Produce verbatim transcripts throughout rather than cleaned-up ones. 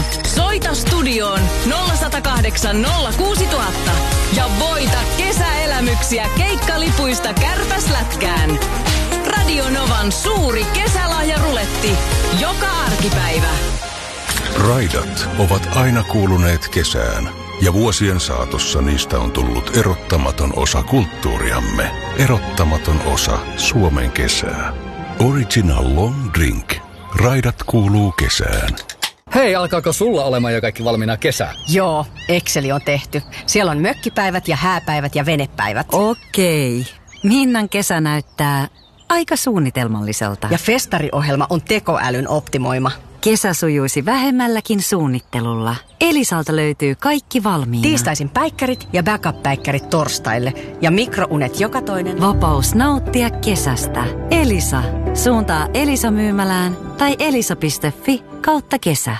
Soita studioon nolla yksi nolla kahdeksan nolla kuusi nolla nolla nolla ja voita kesäelämyksiä keikkalipuista Kärpäslätkään. Radio Novan suuri kesälahjaruletti. Joka arkipäivä. Raidat ovat aina kuuluneet kesään. Ja vuosien saatossa niistä on tullut erottamaton osa kulttuuriamme. Erottamaton osa Suomen kesää. Original Long Drink. Raidat kuuluu kesään. Hei, alkaako sulla olemaan jo kaikki valmiina kesää? Joo, Exceli on tehty. Siellä on mökkipäivät ja hääpäivät ja venepäivät. Okei. Minnan kesä näyttää aika suunnitelmalliselta. Ja festariohjelma on tekoälyn optimoima. Kesä sujuisi vähemmälläkin suunnittelulla. Elisalta löytyy kaikki valmiina. Tiistaisin päikkärit ja backup-päikkärit torstaille. Ja mikrounet joka toinen. Vapaus nauttia kesästä. Elisa. Suuntaa Elisa-myymälään tai elisa piste fi kautta kesä.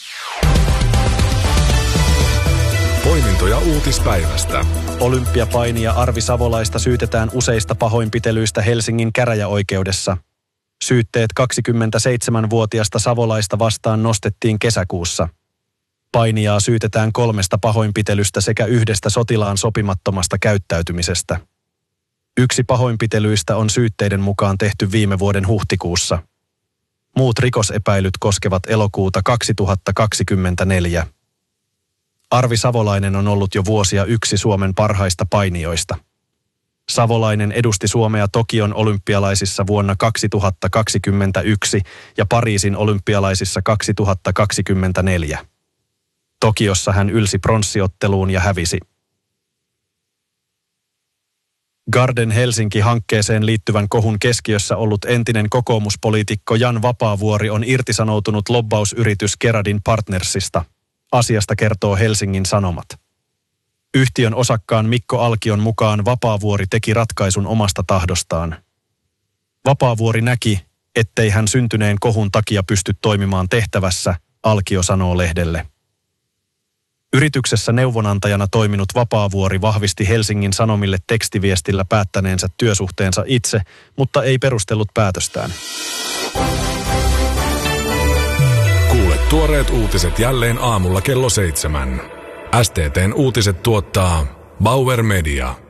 Poimintoja uutispäivästä. Olympiapainija Arvi Savolaista syytetään useista pahoinpitelyistä Helsingin käräjäoikeudessa. Syytteet kaksikymmentäseitsemänvuotiaasta Savolaista vastaan nostettiin kesäkuussa. Painijaa syytetään kolmesta pahoinpitelystä sekä yhdestä sotilaan sopimattomasta käyttäytymisestä. Yksi pahoinpitelyistä on syytteiden mukaan tehty viime vuoden huhtikuussa. Muut rikosepäilyt koskevat elokuuta kaksituhattakaksikymmentäneljä. Arvi Savolainen on ollut jo vuosia yksi Suomen parhaista painijoista. Savolainen edusti Suomea Tokion olympialaisissa vuonna kaksituhattakaksikymmentäyksi ja Pariisin olympialaisissa kaksituhattakaksikymmentäneljä. Tokiossa hän ylsi pronssiotteluun ja hävisi. Garden Helsinki-hankkeeseen liittyvän kohun keskiössä ollut entinen kokoomuspoliitikko Jan Vapaavuori on irtisanoutunut lobbausyritys Keradin Partnersista. Asiasta kertoo Helsingin Sanomat. Yhtiön osakkaan Mikko Alkion mukaan Vapaavuori teki ratkaisun omasta tahdostaan. Vapaavuori näki, ettei hän syntyneen kohun takia pysty toimimaan tehtävässä, Alkio sanoo lehdelle. Yrityksessä neuvonantajana toiminut Vapaavuori vahvisti Helsingin Sanomille tekstiviestillä päättäneensä työsuhteensa itse, mutta ei perustellut päätöstään. Kuule tuoreet uutiset jälleen aamulla kello seitsemän. S T T:n uutiset tuottaa Bauer Media.